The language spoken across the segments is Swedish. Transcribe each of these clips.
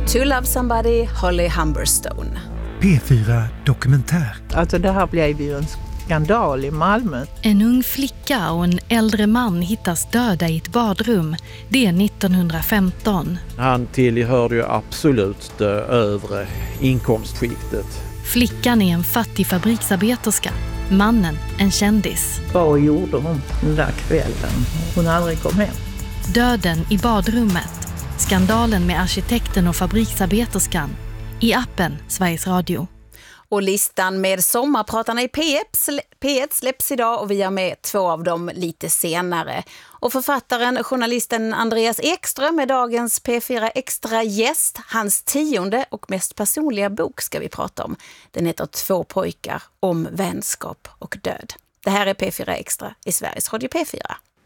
To Love Somebody, Holly Humberstone. P4 Dokumentär. Alltså det här blev ju en skandal i Malmö. En ung flicka och en äldre man hittas döda i ett badrum. Det är 1915. Han tillhörde ju absolut det övre inkomstskiktet. Flickan är en fattig fabriksarbeterska. Mannen en kändis. Vad gjorde hon den där kvällen? Hon aldrig kom hem. Döden i badrummet. Skandalen med arkitekten och fabriksarbeterskan. I appen Sveriges Radio. Och listan med sommarpratarna i P1 släpps idag och vi har med två av dem lite senare. Och författaren, journalisten Andreas Ekström är dagens P4 Extra gäst. Hans 10:e och mest personliga bok ska vi prata om. Den heter 2 pojkar om vänskap och död. Det här är P4 Extra i Sveriges Radio P4.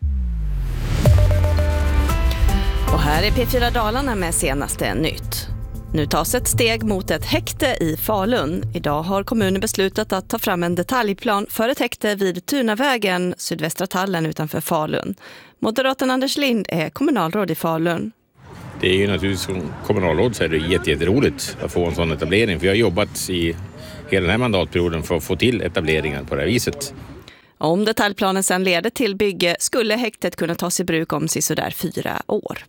Och här är P4 Dalarna med senaste nytt. Nu tas ett steg mot ett häkte i Falun. Idag har kommunen beslutat att ta fram en detaljplan för ett häkte vid Tunavägen, sydvästra Tallen utanför Falun. Moderaten Anders Lind är kommunalråd i Falun. Det är ju naturligtvis som kommunalråd så är det jätteroligt att få en sån etablering. För jag har jobbat i hela den här mandatperioden för att få till etableringar på det här viset. Om detaljplanen sedan leder till bygge skulle häktet kunna tas i bruk om sådär 4 år.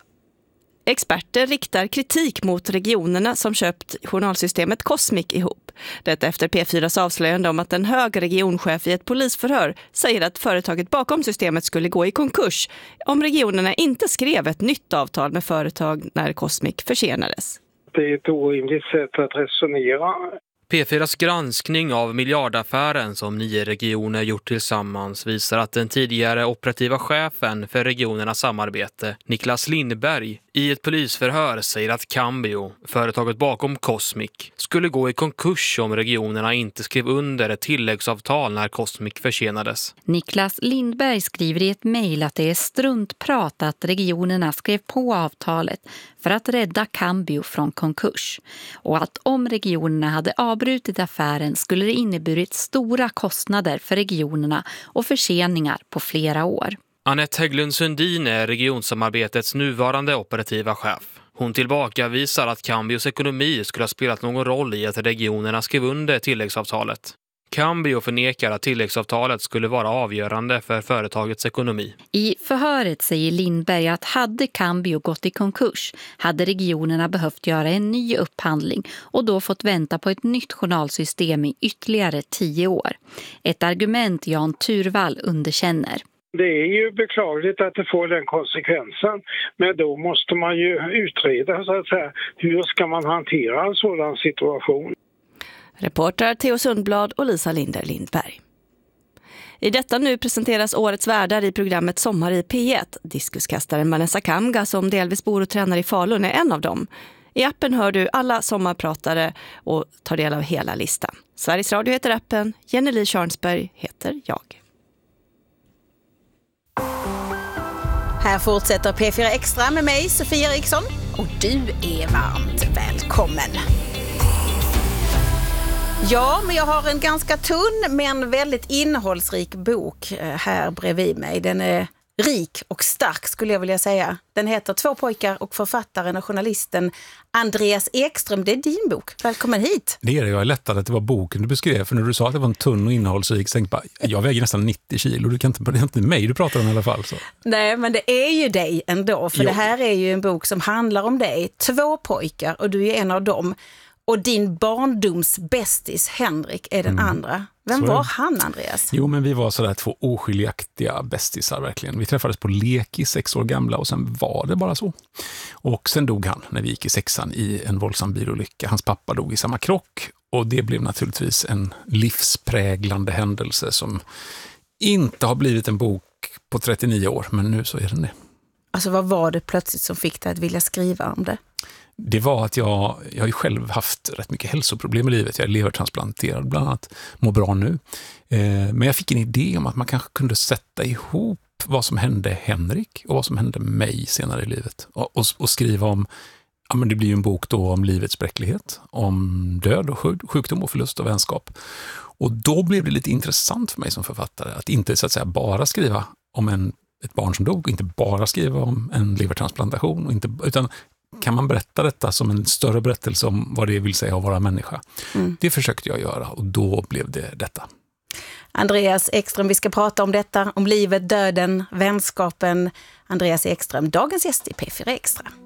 Experter riktar kritik mot regionerna som köpt journalsystemet Cosmic ihop. Detta efter P4s avslöjande om att en hög regionchef i ett polisförhör säger att företaget bakom systemet skulle gå i konkurs om regionerna inte skrev ett nytt avtal med företag när Cosmic försenades. Det är ett orimligt sätt att resonera. P4s granskning av miljardaffären som 9 regioner gjort tillsammans visar att den tidigare operativa chefen för regionernas samarbete, Niklas Lindberg, i ett polisförhör säger att Cambio, företaget bakom Cosmic, skulle gå i konkurs om regionerna inte skrev under ett tilläggsavtal när Cosmic försenades. Niklas Lindberg skriver i ett mejl att det är struntprat att regionerna skrev på avtalet för att rädda Cambio från konkurs och att om regionerna hade avbrutit affären skulle det inneburit stora kostnader för regionerna och förseningar på flera år. Annette Hägglund Sundin är regionsamarbetets nuvarande operativa chef. Hon tillbakavisar att Cambios ekonomi skulle ha spelat någon roll i att regionerna skrev under tilläggsavtalet. Cambio förnekar att tilläggsavtalet skulle vara avgörande för företagets ekonomi. I förhöret säger Lindberg att hade Cambio gått i konkurs hade regionerna behövt göra en ny upphandling och då fått vänta på ett nytt journalsystem i ytterligare 10 år. Ett argument Jan Turvall underkänner. Det är ju beklagligt att det får den konsekvensen, men då måste man ju utreda så att säga, hur ska man hantera en sådan situation. Reporter Theo Sundblad och Lisa Linder Lindberg. I detta nu presenteras årets värdar i programmet Sommar i P1. Diskuskastaren Vanessa Kamga som delvis bor och tränar i Falun är en av dem. I appen hör du alla sommarpratare och tar del av hela listan. Sveriges Radio heter appen, Jenny Li Tjörnsberg heter jag. Här fortsätter P4 Extra med mig, Sofia Eriksson. Och du är varmt välkommen. Ja, men jag har en ganska tunn men väldigt innehållsrik bok här bredvid mig. Den är rik och stark skulle jag vilja säga. Den heter 2 pojkar och författaren och journalisten Andreas Ekström. Det är din bok. Välkommen hit. Det är det. Jag är lättad att det var boken du beskrev. För när du sa att det var en tunn och innehållsrik så tänkte jag väger nästan 90 kilo. Det är inte mig du pratar om i alla fall. Så. Nej, men det är ju dig ändå. För det här är ju en bok som handlar om dig. 2 pojkar och du är en av dem. Och din barndomsbästis Henrik är den andra. Vem var han, Andreas? Jo, men vi var sådär 2 oskiljaktiga bästisar verkligen. Vi träffades på lek i 6 år gamla och sen var det bara så. Och sen dog han när vi gick i 6:an i en våldsam bilolycka. Hans pappa dog i samma krock och det blev naturligtvis en livspräglande händelse som inte har blivit en bok på 39 år, men nu så är den det. Alltså vad var det plötsligt som fick dig att vilja skriva om det? Det var att jag har ju själv haft rätt mycket hälsoproblem i livet. Jag är levertransplanterad bland annat, mår bra nu. Men jag fick en idé om att man kanske kunde sätta ihop vad som hände Henrik och vad som hände mig senare i livet. Och skriva om, ja men det blir ju en bok då om livets bräcklighet, om död och sjukdom och förlust och vänskap. Och då blev det lite intressant för mig som författare att inte så att säga bara skriva om ett barn som dog och inte bara skriva om en levertransplantation utan kan man berätta detta som en större berättelse om vad det vill säga att vara människa? Det försökte jag göra och då blev det detta. Andreas Ekström, vi ska prata om detta, om livet, döden, vänskapen. Andreas Ekström, dagens gäst i P4 Extra.